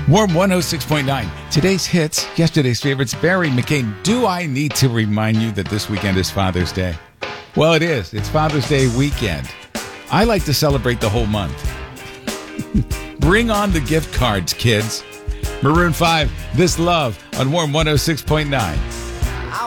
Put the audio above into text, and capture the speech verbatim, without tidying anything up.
Warm one oh six point nine. Today's hits, yesterday's favorites. Barry McCain. Do I need to remind you that this weekend is Father's Day? Well, it is. It's Father's Day weekend. I like to celebrate the whole month. Bring on the gift cards, kids. Maroon five, This Love on Warm one oh six point nine.